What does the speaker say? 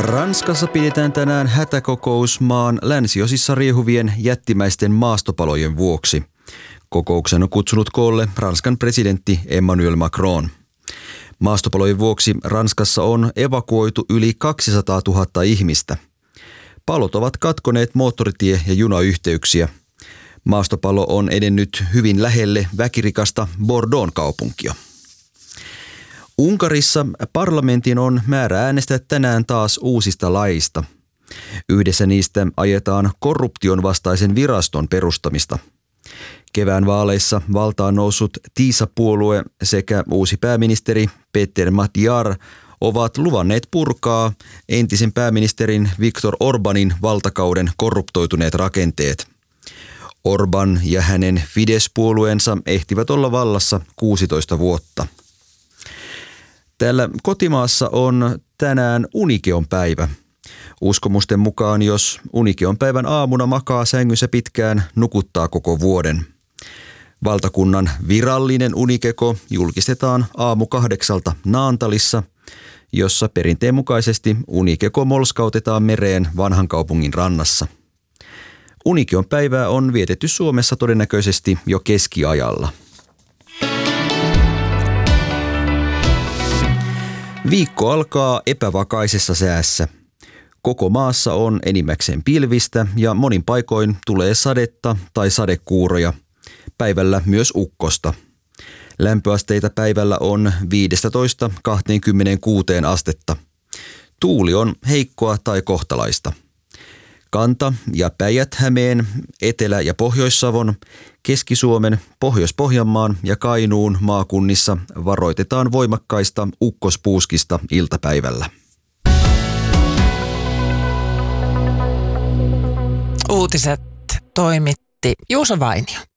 Ranskassa pidetään tänään hätäkokous maan länsiosissa riehuvien jättimäisten maastopalojen vuoksi. Kokouksen on kutsunut koolle Ranskan presidentti Emmanuel Macron. Maastopalojen vuoksi Ranskassa on evakuoitu yli 200 000 ihmistä. Palot ovat katkoneet moottoritie- ja junayhteyksiä. Maastopalo on edennyt hyvin lähelle väkirikasta Bordeauxn kaupunkia. Unkarissa parlamentin on määrä äänestää tänään taas uusista laista. Yhdessä niistä ajetaan korruption vastaisen viraston perustamista. Kevään vaaleissa valtaan noussut TISA-puolue sekä uusi pääministeri Péter Matjar ovat luvanneet purkaa entisen pääministerin Viktor Orbanin valtakauden korruptoituneet rakenteet. Orban ja hänen Fidesz-puolueensa ehtivät olla vallassa 16 vuotta. Täällä kotimaassa on tänään Unikeon päivä. Uskomusten mukaan, jos Unikeon päivän aamuna makaa sängyssä pitkään, nukuttaa koko vuoden. Valtakunnan virallinen unikeko julkistetaan aamu 8 Naantalissa, jossa perinteen mukaisesti unikeko molskautetaan mereen vanhan kaupungin rannassa. Unikeon päivää on vietetty Suomessa todennäköisesti jo keskiajalla. Viikko alkaa epävakaisessa säässä. Koko maassa on enimmäkseen pilvistä ja monin paikoin tulee sadetta tai sadekuuroja. Päivällä myös ukkosta. Lämpöasteita päivällä on 15–26 astetta. Tuuli on heikkoa tai kohtalaista. Kanta- ja Päijät-Hämeen, Etelä- ja Pohjois-Savon, Keski-Suomen, Pohjois-Pohjanmaan ja Kainuun maakunnissa varoitetaan voimakkaista ukkospuuskista iltapäivällä. Uutiset toimitti Juuso Vainio.